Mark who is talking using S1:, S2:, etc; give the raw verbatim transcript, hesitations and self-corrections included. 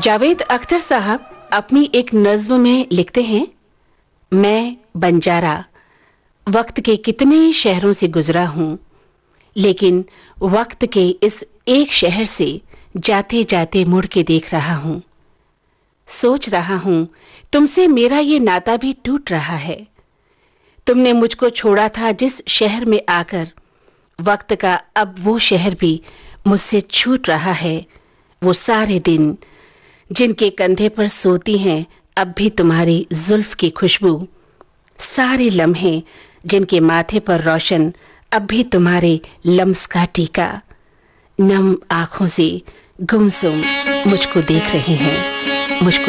S1: जावेद अख्तर साहब अपनी एक नज्म में लिखते हैं, मैं बंजारा वक्त के कितने शहरों से गुजरा हूं, लेकिन वक्त के इस एक शहर से जाते जाते मुड़ के देख रहा हूं। सोच रहा हूं तुमसे मेरा ये नाता भी टूट रहा है। तुमने मुझको छोड़ा था जिस शहर में आकर, वक्त का अब वो शहर भी मुझसे छूट रहा है। वो सारे दिन जिनके कंधे पर सोती हैं अब भी तुम्हारी जुल्फ की खुशबू, सारे लम्हे जिनके माथे पर रोशन अब भी तुम्हारे लम्स का टीका, नम आंखों से गुमसुम मुझको देख रहे हैं, मुझको